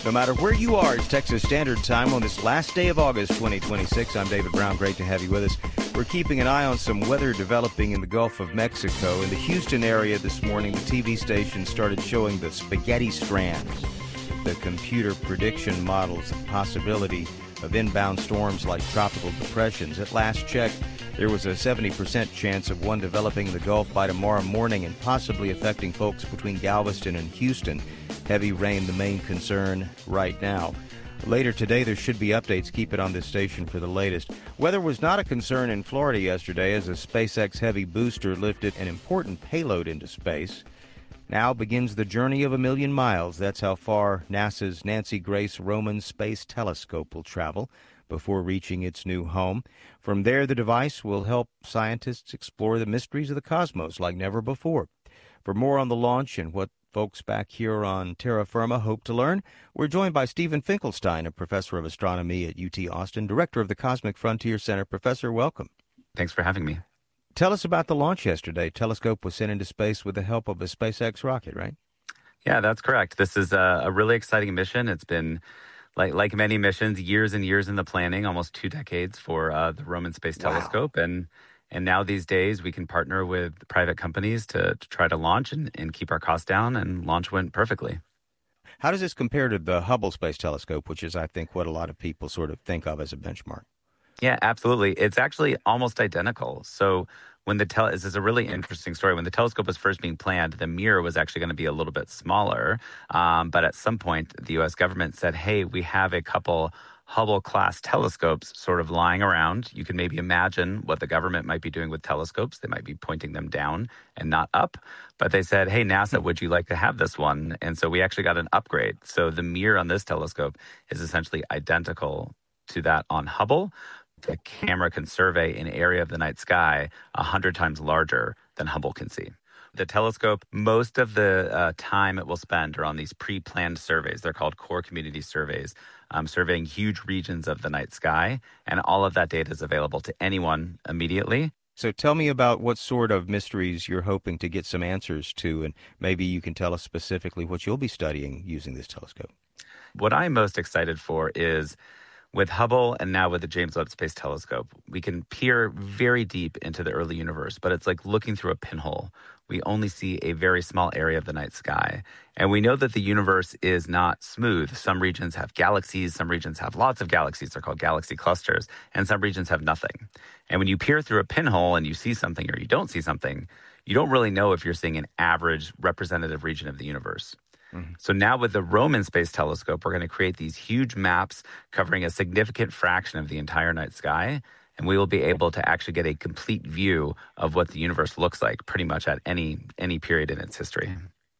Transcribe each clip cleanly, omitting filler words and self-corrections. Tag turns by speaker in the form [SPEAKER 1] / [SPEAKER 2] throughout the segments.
[SPEAKER 1] No matter where you are, it's Texas Standard Time on this last day of August 2026. I'm David Brown. Great to have you with us. We're keeping an eye on some weather developing in the Gulf of Mexico. In the Houston area this morning, the TV station started showing the spaghetti strands. The computer prediction models the possibility of inbound storms like tropical depressions. At last check, there was a 70% chance of one developing in the Gulf by tomorrow morning and possibly affecting folks between Galveston and Houston. Heavy rain, the main concern right now. Later today, there should be updates. Keep it on this station for the latest. Weather was not a concern in Florida yesterday as a SpaceX Heavy booster lifted an important payload into space. Now begins the journey of 1,000,000 miles. That's how far NASA's Nancy Grace Roman Space Telescope will travel before reaching its new home. From there, the device will help scientists explore the mysteries of the cosmos like never before. For more on the launch and what folks back here on terra firma hope to learn, we're joined by Stephen Finkelstein, a professor of astronomy at UT Austin, director of the Cosmic Frontier Center. Professor, welcome.
[SPEAKER 2] Thanks for having me.
[SPEAKER 1] Tell us about the launch yesterday. Telescope was sent into space with the help of a SpaceX rocket, right?
[SPEAKER 2] Yeah, that's correct. This is a really exciting mission. It's been, like many missions, years and years in the planning, almost 2 decades for the Roman Space Telescope. And now these days we can partner with private companies to try to launch and keep our costs down, and launch went perfectly.
[SPEAKER 1] How does this compare to the Hubble Space Telescope, which is, I think, what a lot of people sort of think of as a benchmark?
[SPEAKER 2] Yeah, absolutely. It's actually almost identical. So when this is a really interesting story. When the telescope was first being planned, the mirror was actually going to be a little bit smaller. But at some point, the U.S. government said, hey, we have a couple Hubble-class telescopes sort of lying around. You can maybe imagine what the government might be doing with telescopes. They might be pointing them down and not up. But they said, hey, NASA, would you like to have this one? And so we actually got an upgrade. So the mirror on this telescope is essentially identical to that on Hubble. The camera can survey an area of the night sky 100 times larger than Hubble can see. The telescope, most of the time it will spend are on these pre-planned surveys. They're called core community surveys, surveying huge regions of the night sky. And all of that data is available to anyone immediately.
[SPEAKER 1] So tell me about what sort of mysteries you're hoping to get some answers to, and maybe you can tell us specifically what you'll be studying using this telescope.
[SPEAKER 2] What I'm most excited for is with Hubble and now with the James Webb Space Telescope, we can peer very deep into the early universe, but it's like looking through a pinhole. We only see a very small area of the night sky. And we know that the universe is not smooth. Some regions have galaxies, some regions have lots of galaxies. They're called galaxy clusters, and some regions have nothing. And when you peer through a pinhole and you see something or you don't see something, you don't really know if you're seeing an average representative region of the universe. So now with the Roman Space Telescope, we're going to create these huge maps covering a significant fraction of the entire night sky. And we will be able to actually get a complete view of what the universe looks like pretty much at any period in its history.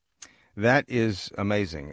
[SPEAKER 1] That is amazing.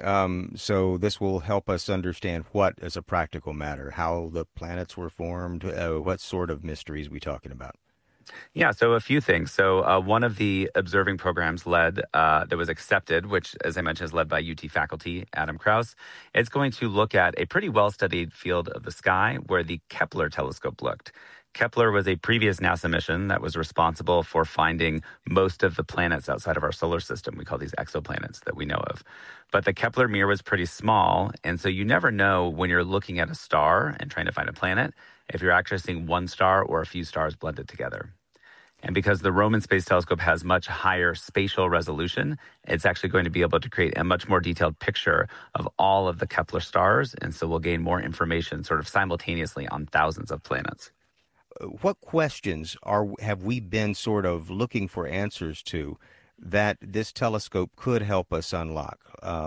[SPEAKER 1] So this will help us understand what, as a practical matter, how the planets were formed, what sort of mysteries we talking about?
[SPEAKER 2] Yeah, so a few things. So one of the observing programs that was accepted, which, as I mentioned, is led by UT faculty Adam Krauss, it's going to look at a pretty well-studied field of the sky where the Kepler telescope looked. Kepler was a previous NASA mission that was responsible for finding most of the planets outside of our solar system. We call these exoplanets that we know of. But the Kepler mirror was pretty small, and so you never know when you're looking at a star and trying to find a planet if you're actually seeing one star or a few stars blended together. And because the Roman Space Telescope has much higher spatial resolution, it's actually going to be able to create a much more detailed picture of all of the Kepler stars, and so we'll gain more information sort of simultaneously on thousands of planets.
[SPEAKER 1] What questions have we been sort of looking for answers to that this telescope could help us unlock?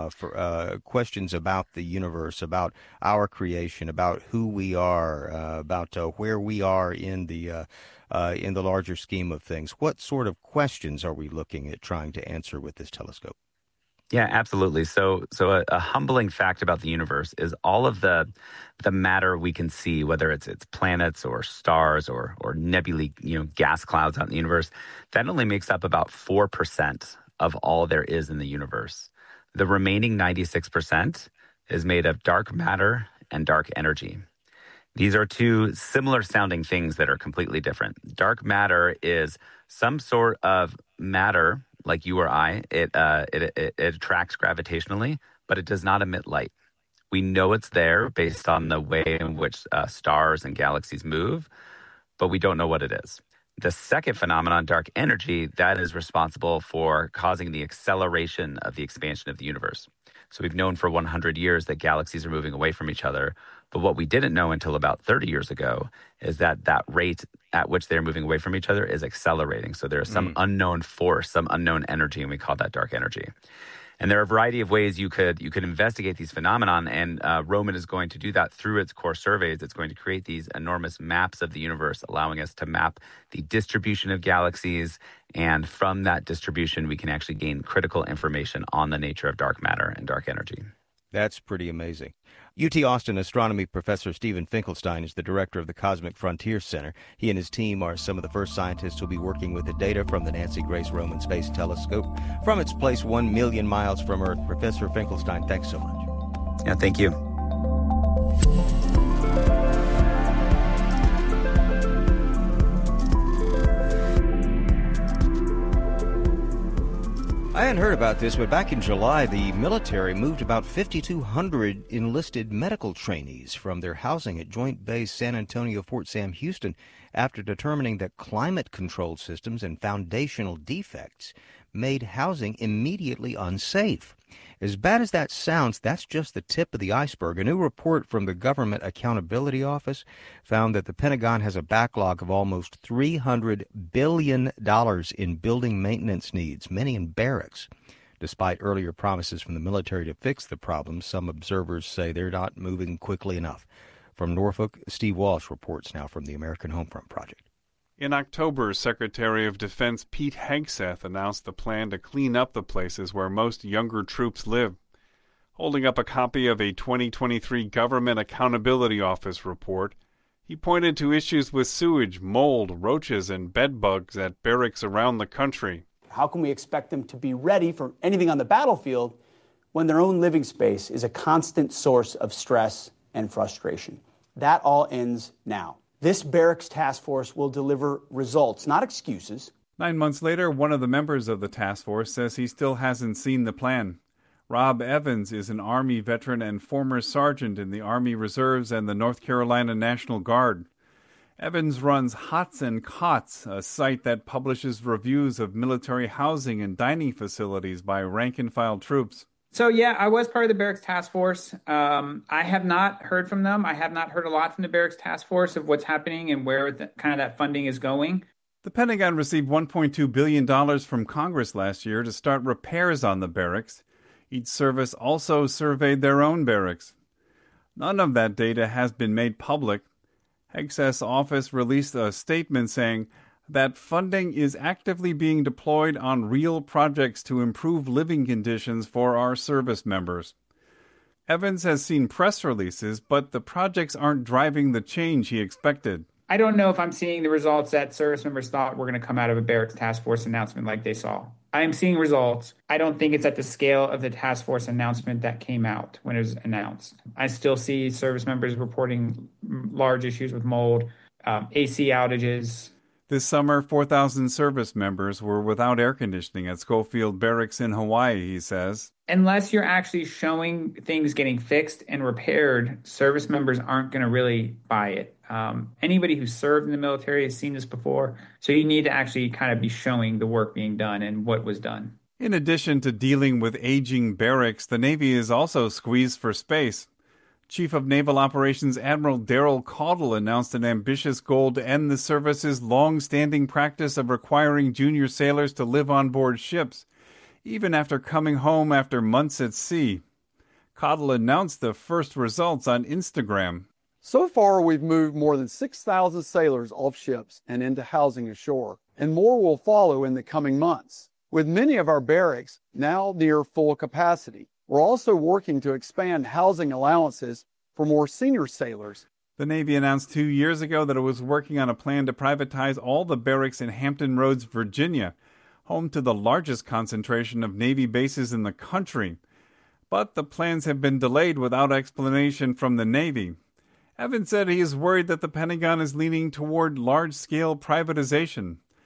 [SPEAKER 1] For questions about the universe, about our creation, about who we are, about where we are in the larger scheme of things. What sort of questions are we looking at trying to answer with this telescope?
[SPEAKER 2] Yeah, absolutely. So a humbling fact about the universe is all of the matter we can see, whether it's planets or stars or nebulae, gas clouds out in the universe, that only makes up about 4% of all there is in the universe. The remaining 96% is made of dark matter and dark energy. These are two similar sounding things that are completely different. Dark matter is some sort of matter, like you or I. It attracts gravitationally, but it does not emit light. We know it's there based on the way in which stars and galaxies move, but we don't know what it is. The second phenomenon, dark energy, that is responsible for causing the acceleration of the expansion of the universe. So we've known for 100 years that galaxies are moving away from each other. But what we didn't know until about 30 years ago is that that rate at which they're moving away from each other is accelerating. So there is some unknown force, some unknown energy, and we call that dark energy. And there are a variety of ways you could investigate these phenomenon, and Roman is going to do that through its core surveys. It's going to create these enormous maps of the universe, allowing us to map the distribution of galaxies, and from that distribution, we can actually gain critical information on the nature of dark matter and dark energy.
[SPEAKER 1] That's pretty amazing. UT Austin astronomy professor Steven Finkelstein is the director of the Cosmic Frontier Center. He and his team are some of the first scientists who'll be working with the data from the Nancy Grace Roman Space Telescope from its place 1 million miles from Earth. Professor Finkelstein, thanks so much.
[SPEAKER 2] Yeah, thank you.
[SPEAKER 1] I hadn't heard about this, but back in July, the military moved about 5,200 enlisted medical trainees from their housing at Joint Base San Antonio Fort Sam Houston after determining that climate-controlled systems and foundational defects made housing immediately unsafe. As bad as that sounds, that's just the tip of the iceberg. A new report from the Government Accountability Office found that the Pentagon has a backlog of almost $300 billion in building maintenance needs, many in barracks. Despite earlier promises from the military to fix the problem, some observers say they're not moving quickly enough. From Norfolk, Steve Walsh reports now from the American Homefront Project.
[SPEAKER 3] In October, Secretary of Defense Pete Hegseth announced the plan to clean up the places where most younger troops live. Holding up a copy of a 2023 Government Accountability Office report, he pointed to issues with sewage, mold, roaches, and bed bugs at barracks around the country.
[SPEAKER 4] How can we expect them to be ready for anything on the battlefield when their own living space is a constant source of stress and frustration? That all ends now. This barracks task force will deliver results, not excuses.
[SPEAKER 3] 9 months later, one of the members of the task force says he still hasn't seen the plan. Rob Evans is an Army veteran and former sergeant in the Army Reserves and the North Carolina National Guard. Evans runs Hots and Cots, a site that publishes reviews of military housing and dining facilities by rank-and-file troops.
[SPEAKER 5] So, yeah, I was part of the Barracks Task Force. I have not heard from them. I have not heard a lot from the Barracks Task Force of what's happening and where kind of that funding is going.
[SPEAKER 3] The Pentagon received $1.2 billion from Congress last year to start repairs on the barracks. Each service also surveyed their own barracks. None of that data has been made public. Hegseth's office released a statement saying that funding is actively being deployed on real projects to improve living conditions for our service members. Evans has seen press releases, but the projects aren't driving the change he expected.
[SPEAKER 5] I don't know if I'm seeing the results that service members thought were going to come out of a Barracks Task Force announcement like they saw. I am seeing results. I don't think it's at the scale of the task force announcement that came out when it was announced. I still see service members reporting large issues with mold, AC outages.
[SPEAKER 3] This summer, 4,000 service members were without air conditioning at Schofield Barracks in Hawaii, he says.
[SPEAKER 5] Unless you're actually showing things getting fixed and repaired, service members aren't going to really buy it. Anybody who served in the military has seen this before, so you need to actually kind of be showing the work being done and what was done.
[SPEAKER 3] In addition to dealing with aging barracks, the Navy is also squeezed for space. Chief of Naval Operations Admiral Daryl Caudle announced an ambitious goal to end the service's long-standing practice of requiring junior sailors to live on board ships, even after coming home after months at sea. Caudle announced the first results on Instagram.
[SPEAKER 6] So far, we've moved more than 6,000 sailors off ships and into housing ashore, and more will follow in the coming months. With many of our barracks now near full capacity, we're also working to expand housing allowances for more senior sailors.
[SPEAKER 3] The Navy announced 2 years ago that it was working on a plan to privatize all the barracks in Hampton Roads, Virginia, home to the largest concentration of Navy bases in the country. But the plans have been delayed without explanation from the Navy. Evans said he is worried that the Pentagon is leaning toward large-scale privatization.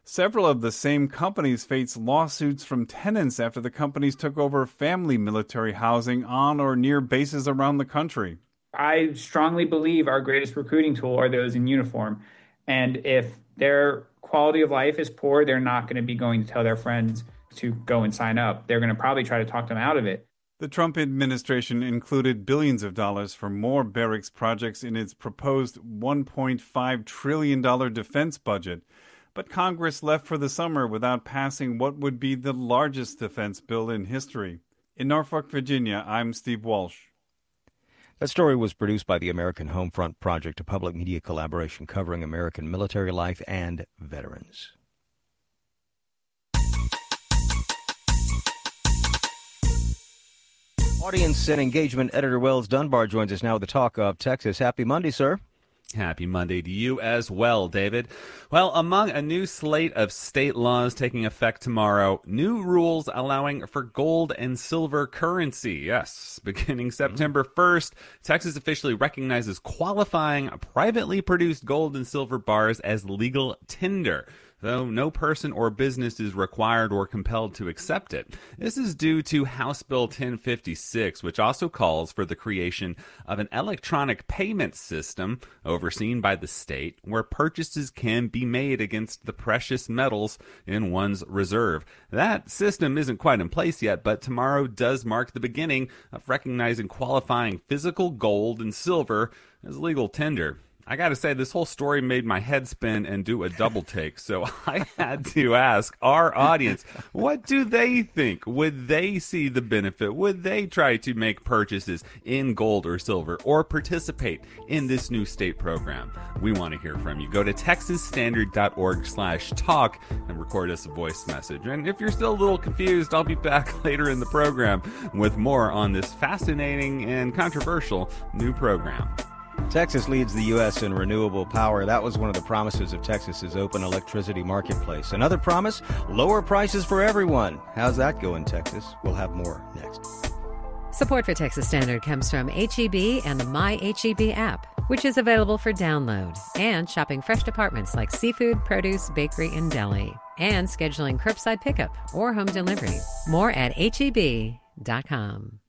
[SPEAKER 3] Several of the same companies face lawsuits from tenants after the companies took over family military housing on or near bases around the country.
[SPEAKER 5] I strongly believe our greatest recruiting tool are those in uniform. And if their quality of life is poor, they're not going to be going to tell their friends to go and sign up. They're going to probably try to talk them out of it.
[SPEAKER 3] The Trump administration included billions of dollars for more barracks projects in its proposed $1.5 trillion defense budget. But Congress left for the summer without passing what would be the largest defense bill in history. In Norfolk, Virginia, I'm Steve Walsh.
[SPEAKER 1] That story was produced by the American Homefront Project, a public media collaboration covering American military life and veterans. Audience and engagement editor Wells Dunbar joins us now with the talk of Texas. Happy Monday, sir.
[SPEAKER 7] Happy Monday to you as well, David. Well, among a new slate of state laws taking effect tomorrow, new rules allowing for gold and silver currency. Yes, beginning September 1st, Texas officially recognizes qualifying privately produced gold and silver bars as legal tender, though no person or business is required or compelled to accept it. This is due to House Bill 1056, which also calls for the creation of an electronic payment system overseen by the state where purchases can be made against the precious metals in one's reserve. That system isn't quite in place yet, but tomorrow does mark the beginning of recognizing qualifying physical gold and silver as legal tender. I gotta say, this whole story made my head spin and do a double take, so I had to ask our audience, what do they think? Would they see the benefit? Would they try to make purchases in gold or silver or participate in this new state program? We want to hear from you. Go to texasstandard.org/talk and record us a voice message. And if you're still a little confused, I'll be back later in the program with more on this fascinating and controversial new program.
[SPEAKER 1] Texas leads the U.S. in renewable power. That was one of the promises of Texas's open electricity marketplace. Another promise, lower prices for everyone. How's that going, Texas? We'll have more next.
[SPEAKER 8] Support for Texas Standard comes from H-E-B and the My H-E-B app, which is available for download, and shopping fresh departments like seafood, produce, bakery, and deli, and scheduling curbside pickup or home delivery. More at HEB.com.